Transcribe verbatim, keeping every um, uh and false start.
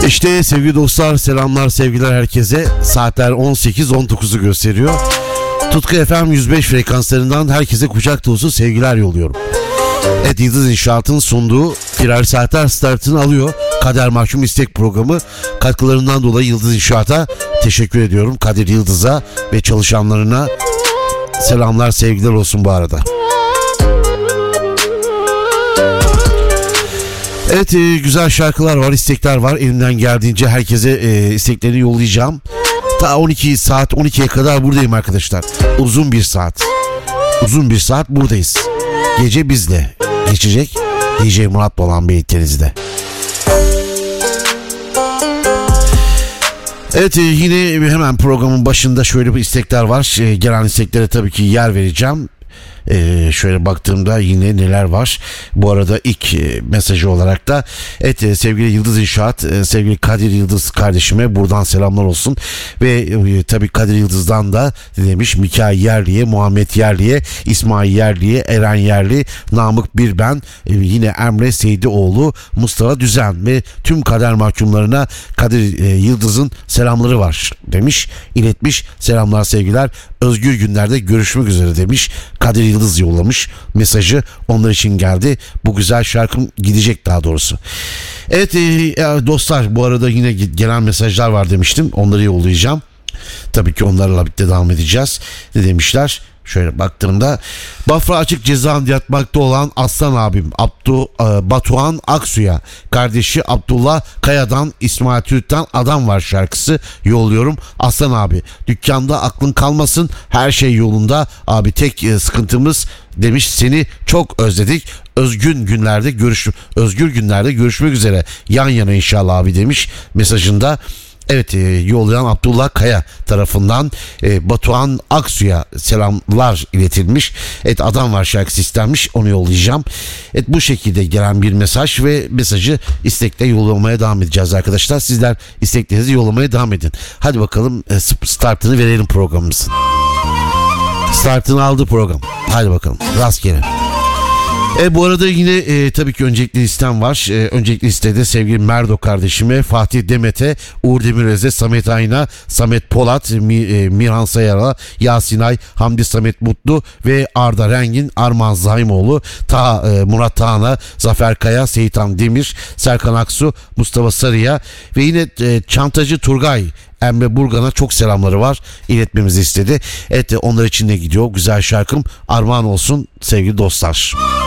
İşte sevgili dostlar, selamlar, sevgiler herkese. Saatler on sekiz on dokuzu gösteriyor. Tutku F M yüz beş frekanslarından herkese kucak dolusu sevgiler yolluyorum. Evet, Yıldız İnşaat'ın sunduğu Firar Saatler startını alıyor. Kader Mahkum İstek programı. Katkılarından dolayı Yıldız İnşaat'a teşekkür ediyorum. Kadir Yıldız'a ve çalışanlarına selamlar, sevgiler olsun bu arada. Evet, e, güzel şarkılar var, istekler var. Elimden geldiğince herkese e, isteklerini yollayacağım. Ta on iki saat, on ikiye kadar buradayım arkadaşlar. Uzun bir saat. Uzun bir saat buradayız. Gece bizle geçecek. D J Murat Bolan birlikteliğinizde. Evet, e, yine hemen programın başında şöyle bir istekler var. E, gelen isteklere tabii ki yer vereceğim. Ee, şöyle baktığımda yine neler var. Bu arada ilk e, mesajı olarak da evet, e, sevgili Yıldız İnşaat, e, sevgili Kadir Yıldız kardeşime buradan selamlar olsun. Ve e, tabii Kadir Yıldız'dan da demiş Mikail Yerli'ye, Muhammed Yerli'ye, İsmail Yerli'ye, Eren Yerli, Namık Birben, e, yine Emre Seydioğlu, Mustafa Düzen ve tüm kader mahkumlarına Kadir e, Yıldız'ın selamları var demiş, iletmiş. Selamlar, sevgiler. Özgür günlerde görüşmek üzere demiş. Kadir Yıldız yollamış mesajı, onlar için geldi. Bu güzel şarkım gidecek daha doğrusu. Evet e, dostlar, bu arada yine gelen mesajlar var demiştim. Onları yollayacağım. Tabii ki onlarla birlikte devam edeceğiz. Ne demişler? Şöyle baktığımda Bafra açık cezaevinde yatmakta olan Aslan abim Abdu, e, Batuhan Aksu'ya, kardeşi Abdullah Kaya'dan İsmail Türk'ten Adam Var şarkısı yolluyorum. Aslan abi, dükkanda aklın kalmasın, her şey yolunda abi, tek e, sıkıntımız demiş, seni çok özledik. Özgün günlerde görüş özgür günlerde görüşmek üzere yan yana inşallah abi demiş mesajında. Evet, e, yollayan Abdullah Kaya tarafından e, Batuhan Aksu'ya selamlar iletilmiş. Evet, Adam Var şarkısı istenmiş, onu yollayacağım. Evet, bu şekilde gelen bir mesaj ve mesajı istekle yollamaya devam edeceğiz arkadaşlar. Sizler isteklerinizi yollamaya devam edin. Hadi bakalım, e, startını verelim programımızın. Startını aldı program. Hadi bakalım, rastgele. E, bu arada yine e, tabii ki öncelikli listem var. E, öncelikli listede sevgili Merdo kardeşime, Fatih Demet'e, Uğur Demiröz'e, Samet Ayna, Samet Polat, Mi, e, Mirhan Sayar'a, Yasinay, Hamdi Samet Mutlu ve Arda Rengin, Arman Zahimoğlu, Ta, e, Murat Tağan'a, Zafer Kaya, Seyitan Demir, Serkan Aksu, Mustafa Sarı'ya ve yine e, Çantacı Turgay Emre Burgan'a çok selamları var, İletmemizi istedi. Evet, onlar için de gidiyor güzel şarkım, armağan olsun sevgili dostlar.